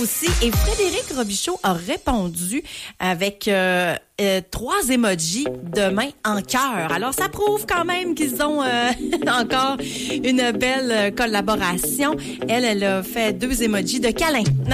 Aussi, et Frédéric Robichaud a répondu avec 3 emojis de main en cœur. Alors, ça prouve quand même qu'ils ont encore une belle collaboration. Elle a fait 2 emojis de câlin.